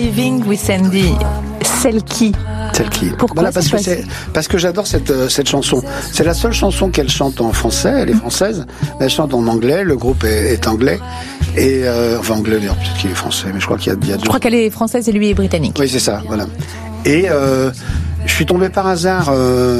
Living with Sandy. Celle qui? Pourquoi voilà, parce que j'adore cette chanson. C'est la seule chanson qu'elle chante en français. Elle est française. Elle chante en anglais. Le groupe est anglais. Et enfin anglais d'ailleurs, peut-être qu'il est français, mais je crois qu'il y a deux. Je crois qu'elle est française et lui est britannique. Oui, c'est ça. Voilà. Et je suis tombé par hasard.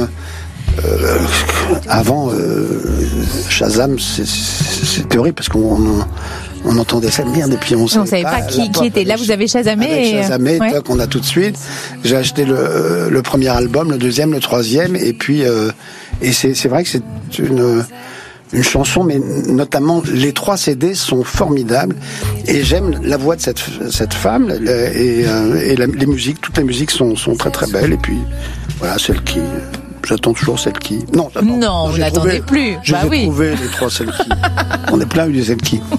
Avant Shazam, c'était horrible parce qu'on entendait ça merde et puis on savait pas qui était. Là, vous avez Shazamé. Shazamé, toc, on a tout de suite. J'ai acheté le premier album, le deuxième, le troisième, et puis et c'est vrai que c'est une chanson, mais notamment les 3 CD sont formidables et j'aime la voix de cette femme et les musiques, toutes les musiques sont très très belles et puis voilà, celle qui. J'attends toujours celle qui. Non, vous n'attendez plus. J'ai trouvé les 3 celles qui. On est plein eu des celles qui.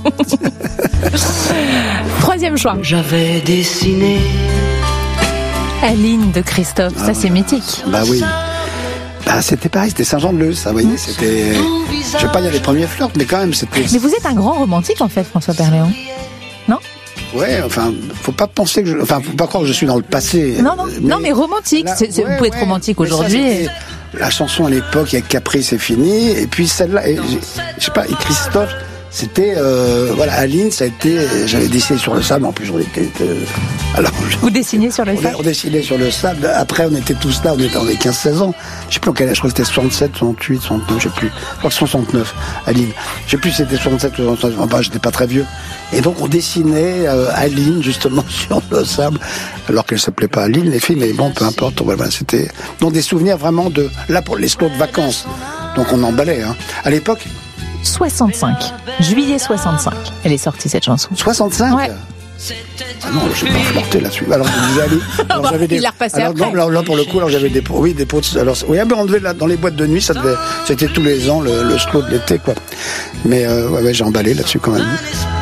3e choix. J'avais dessiné Aline de Christophe, ça c'est mythique. Bah oui. Bah c'était pareil, c'était Saint-Jean-de-Luz, ça, vous voyez, c'était. Je sais pas, il y a les premiers flirts, mais quand même c'était. Mais vous êtes un grand romantique en fait, François Perléon. Non? Ouais, enfin, faut pas penser que faut pas croire que je suis dans le passé. Non, mais romantique. Là, vous pouvez être romantique aujourd'hui. La chanson à l'époque, avec Capri, c'est fini. Et puis celle-là, je sais pas, et Christophe, c'était, voilà, Aline, ça a été, j'avais dessiné sur le sable, en plus, alors. Vous dessinez sur le sable? On dessinait sur le sable. Après, on était tous là, on avait 15-16 ans. Je sais plus quel âge, je crois que c'était 67, 68, 69, je sais plus. Je crois que 69, Aline. Je sais plus si c'était 67 ou 69, enfin, j'étais pas très vieux. Et donc, on dessinait Aline, justement, sur le sable, alors qu'elle s'appelait pas Aline, les filles, mais bon, peu importe. Voilà, c'était, donc des souvenirs vraiment là, pour les slots de vacances. Donc, on emballait, hein. À l'époque. 65. Juillet 65. Elle est sortie, cette chanson. 65? Ouais. Ah non, je n'ai pas flirté là-dessus. Alors, je disais, allez. Alors, j'avais il l'a repassé après. Non, là, pour le coup, alors, j'avais des pots. Alors, oui, on devait, là, dans les boîtes de nuit, c'était tous les ans, le slow de l'été, quoi. Mais, ouais, j'ai emballé là-dessus, quand même.